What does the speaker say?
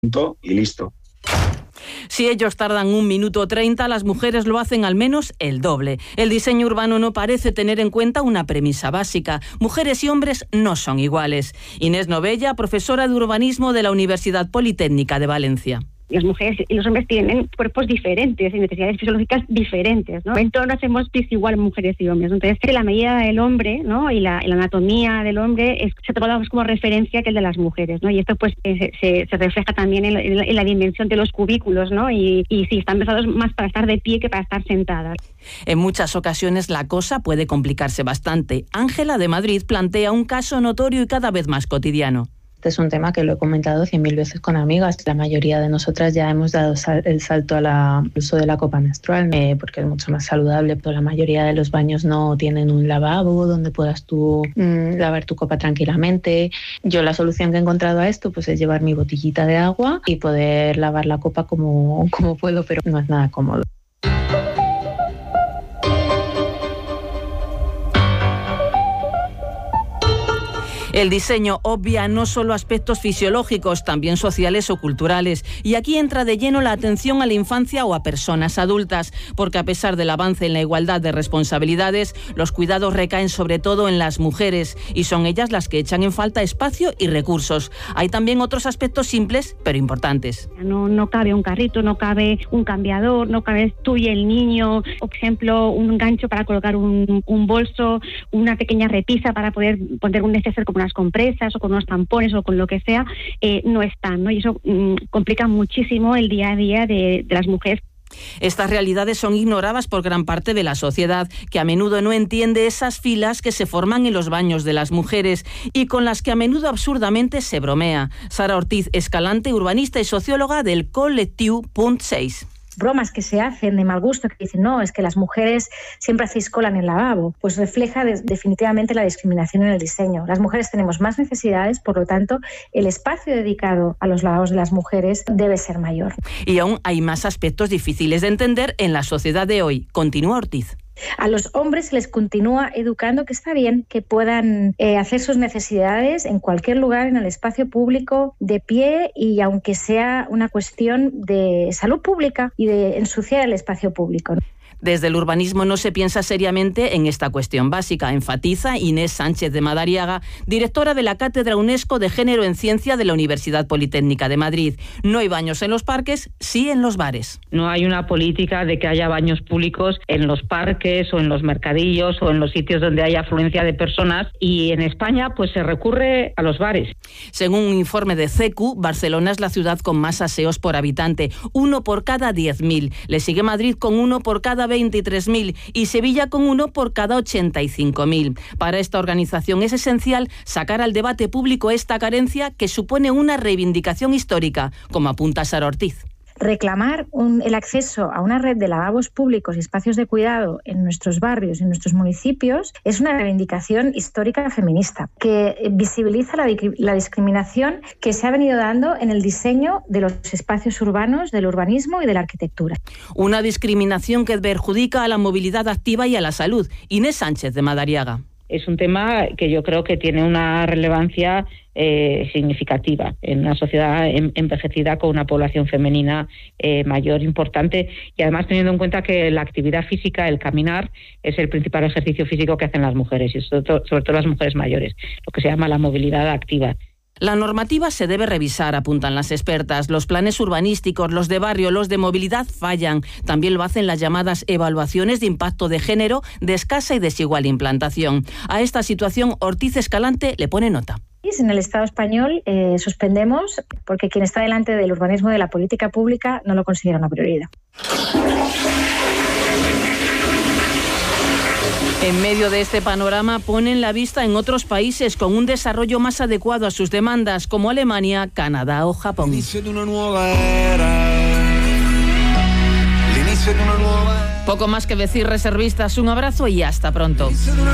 y listo. Si ellos tardan 1 minuto 30, las mujeres lo hacen al menos el doble. El diseño urbano no parece tener en cuenta una premisa básica: mujeres y hombres no son iguales. Inés Novella, profesora de urbanismo de la Universidad Politécnica de Valencia. Las mujeres y los hombres tienen cuerpos diferentes y necesidades fisiológicas diferentes, ¿no? Entonces no hacemos igual mujeres y hombres. Entonces la medida del hombre, ¿no? y la anatomía del hombre se toma como referencia que el de las mujeres, ¿no? Y esto pues se refleja también en la dimensión de los cubículos, ¿no? Y sí, están pensados más para estar de pie que para estar sentadas. En muchas ocasiones la cosa puede complicarse bastante. Ángela de Madrid plantea un caso notorio y cada vez más cotidiano. Este es un tema que lo he comentado 100.000 veces con amigas. La mayoría de nosotras ya hemos dado el salto al uso de la copa menstrual porque es mucho más saludable. Pero la mayoría de los baños no tienen un lavabo donde puedas tú lavar tu copa tranquilamente. Yo la solución que he encontrado a esto pues es llevar mi botellita de agua y poder lavar la copa como puedo, pero no es nada cómodo. El diseño obvia no solo aspectos fisiológicos, también sociales o culturales. Y aquí entra de lleno la atención a la infancia o a personas adultas, porque a pesar del avance en la igualdad de responsabilidades, los cuidados recaen sobre todo en las mujeres y son ellas las que echan en falta espacio y recursos. Hay también otros aspectos simples, pero importantes. No cabe un carrito, no cabe un cambiador, no cabe tú y el niño. Por ejemplo, un gancho para colocar un bolso, una pequeña repisa para poder poner un neceser como unas compresas o con unos tampones o con lo que sea, no están, ¿no? Y eso complica muchísimo el día a día de las mujeres. Estas realidades son ignoradas por gran parte de la sociedad, que a menudo no entiende esas filas que se forman en los baños de las mujeres y con las que a menudo absurdamente se bromea. Sara Ortiz Escalante, urbanista y socióloga del Col·lectiu Punt 6. Bromas que se hacen de mal gusto, que dicen, no, es que las mujeres siempre hacéis cola en el lavabo, pues refleja definitivamente la discriminación en el diseño. Las mujeres tenemos más necesidades, por lo tanto, el espacio dedicado a los lavabos de las mujeres debe ser mayor. Y aún hay más aspectos difíciles de entender en la sociedad de hoy. Continúa Ortiz. A los hombres se les continúa educando que está bien que puedan hacer sus necesidades en cualquier lugar, en el espacio público, de pie, y aunque sea una cuestión de salud pública y de ensuciar el espacio público. Desde el urbanismo no se piensa seriamente en esta cuestión básica, enfatiza Inés Sánchez de Madariaga, directora de la Cátedra UNESCO de Género en Ciencia de la Universidad Politécnica de Madrid. No hay baños en los parques, sí en los bares. No hay una política de que haya baños públicos en los parques o en los mercadillos o en los sitios donde haya afluencia de personas, y en España pues se recurre a los bares. Según un informe de CECU, Barcelona es la ciudad con más aseos por habitante, 1 por cada 10.000. Le sigue Madrid con 1 por cada 23.000 y Sevilla con 1 por cada 85.000. Para esta organización es esencial sacar al debate público esta carencia que supone una reivindicación histórica, como apunta Sara Ortiz. Reclamar el acceso a una red de lavabos públicos y espacios de cuidado en nuestros barrios y en nuestros municipios es una reivindicación histórica feminista que visibiliza la discriminación que se ha venido dando en el diseño de los espacios urbanos, del urbanismo y de la arquitectura. Una discriminación que perjudica a la movilidad activa y a la salud. Inés Sánchez de Madariaga. Es un tema que yo creo que tiene una relevancia significativa en una sociedad envejecida con una población femenina mayor, importante, y además teniendo en cuenta que la actividad física, el caminar, es el principal ejercicio físico que hacen las mujeres, y sobre todo las mujeres mayores, lo que se llama la movilidad activa. La normativa se debe revisar, apuntan las expertas. Los planes urbanísticos, los de barrio, los de movilidad fallan. También lo hacen las llamadas evaluaciones de impacto de género de escasa y desigual implantación. A esta situación, Ortiz Escalante le pone nota. En el Estado español suspendemos porque quien está delante del urbanismo y de la política pública no lo considera una prioridad. En medio de este panorama ponen la vista en otros países con un desarrollo más adecuado a sus demandas, como Alemania, Canadá o Japón. Poco más que decir, reservistas. Un abrazo y hasta pronto.